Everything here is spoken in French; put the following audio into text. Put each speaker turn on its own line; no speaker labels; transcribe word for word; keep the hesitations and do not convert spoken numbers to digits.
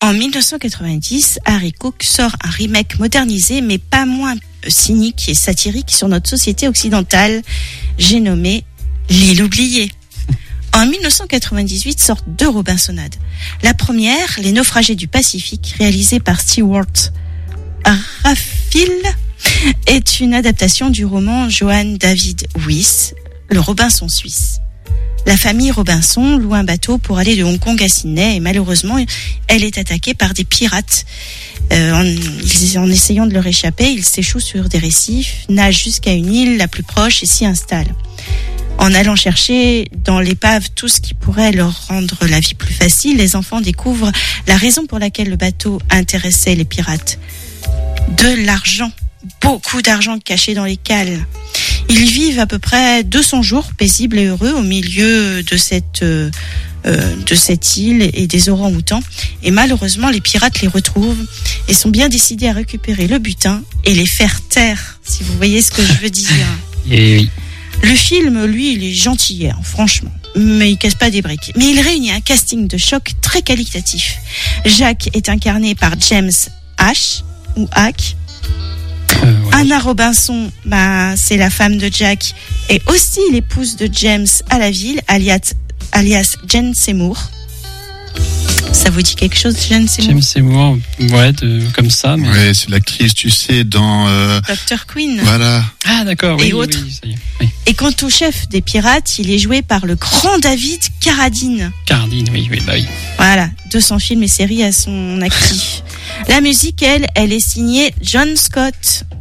En dix-neuf cent quatre-vingt-dix, Harry Cook sort un remake modernisé, mais pas moins cynique et satirique sur notre société occidentale. J'ai nommé L'île oubliée. En dix-neuf cent quatre-vingt-dix-huit sortent deux Robinsonades. La première, Les naufragés du Pacifique, réalisée par Stewart Raffill, est une adaptation du roman Johann David Wyss, Le Robinson suisse. La famille Robinson loue un bateau pour aller de Hong Kong à Sydney et malheureusement, elle est attaquée par des pirates. Euh, en, en essayant de leur échapper, ils s'échouent sur des récifs, nagent jusqu'à une île la plus proche et s'y installent. En allant chercher dans l'épave tout ce qui pourrait leur rendre la vie plus facile, les enfants découvrent la raison pour laquelle le bateau intéressait les pirates. De l'argent, beaucoup d'argent caché dans les cales. Ils vivent à peu près deux cents jours paisibles et heureux au milieu de cette, euh, euh, de cette île et des orang-outans. Et malheureusement, les pirates les retrouvent et sont bien décidés à récupérer le butin et les faire taire, si vous voyez ce que je veux dire.
Et oui.
Le film, lui, il est gentil, hein, franchement, mais il casse pas des briques. Mais il réunit un casting de choc très qualitatif. Jacques est incarné par James Ash, ou Hack. Euh, ouais. Anna Robinson, bah, c'est la femme de Jack, et aussi l'épouse de James à la ville, alias, alias Jane Seymour. Ça vous dit quelque chose, Jane Seymour?
Jane Seymour, ouais, de, comme ça. Mais...
Ouais, c'est l'actrice, tu sais, dans... Euh...
docteur Queen.
Voilà.
Ah, d'accord, oui,
et
oui,
autres.
oui, ça y est. Oui.
Et quant au chef des pirates, il est joué par le grand David Carradine.
Carradine, oui, oui, bah oui.
Voilà, deux cents films et séries à son actif. La musique, elle, elle est signée John Scott.